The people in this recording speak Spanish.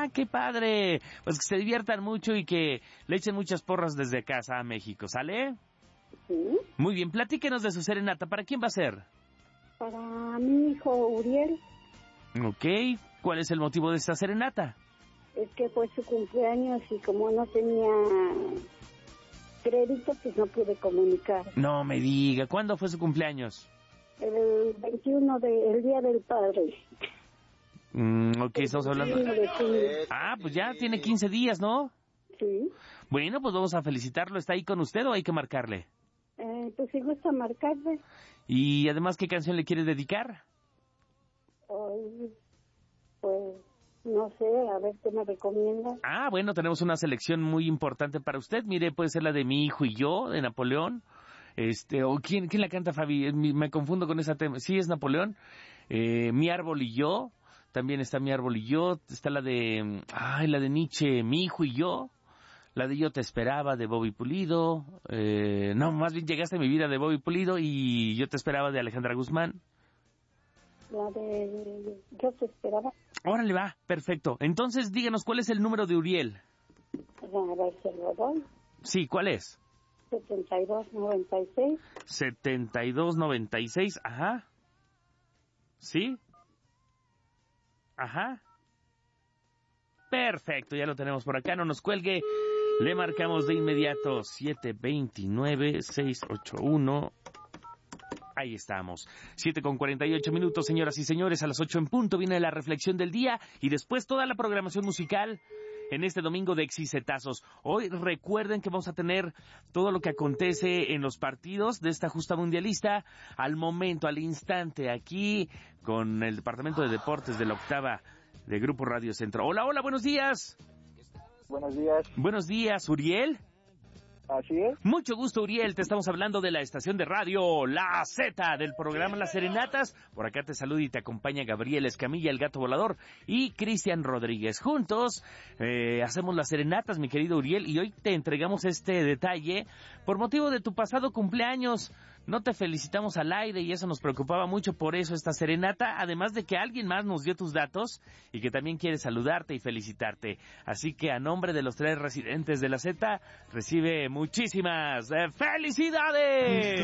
¡Ah, qué padre! Pues que se diviertan mucho y que le echen muchas porras desde casa a México, ¿sale? Sí. Muy bien, platíquenos de su serenata. ¿Para quién va a ser? Para mi hijo Uriel. Ok, ¿cuál es el motivo de esta serenata? Es que fue su cumpleaños y como no tenía crédito, pues no pude comunicar. No me diga, ¿cuándo fue su cumpleaños? El 21 el Día del Padre. Ok, estamos hablando... Ah, pues ya tiene 15 días, ¿no? Sí. Bueno, pues vamos a felicitarlo. ¿Está ahí con usted o hay que marcarle? Pues si gusta marcarle. Y además, ¿qué canción le quiere dedicar? Pues no sé, a ver qué me recomienda. Ah, bueno, tenemos una selección muy importante para usted. Mire, puede ser la de Mi hijo y yo, de Napoleón. O ¿quién la canta, Fabi? Me confundo con ese tema. Sí, es Napoleón. Mi árbol y yo. También está Mi árbol y yo. Está la de... la de Nietzsche, Mi hijo y yo. La de Yo te esperaba, de Bobby Pulido. No, más bien Llegaste a mi vida, de Bobby Pulido. Y Yo te esperaba, de Alejandra Guzmán. La de Yo te esperaba. Órale, va, perfecto. Entonces, díganos, ¿cuál es el número de Uriel? A ver, se lo doy. Sí, ¿cuál es? 7296. 7296, ajá. ¿Sí? Ajá. Perfecto, ya lo tenemos por acá, no nos cuelgue. Le marcamos de inmediato 729-681. Ahí estamos. 7:48, señoras y señores. A las 8 en punto viene la reflexión del día y después toda la programación musical en este domingo de Exicetazos. Hoy recuerden que vamos a tener todo lo que acontece en los partidos de esta justa mundialista al momento, al instante, aquí con el Departamento de Deportes de la Octava de Grupo Radio Centro. Hola, hola, buenos días. Buenos días. Buenos días, Uriel. Así es. Mucho gusto, Uriel. Te estamos hablando de la estación de radio La Z, del programa Las Serenatas. Por acá te saluda y te acompaña Gabriel Escamilla, el gato volador, y Cristian Rodríguez. Juntos hacemos las serenatas, mi querido Uriel, y hoy te entregamos este detalle por motivo de tu pasado cumpleaños. No te felicitamos al aire y eso nos preocupaba mucho, por eso esta serenata, además de que alguien más nos dio tus datos y que también quiere saludarte y felicitarte. Así que a nombre de los 3 residentes de la Z, recibe muchísimas felicidades.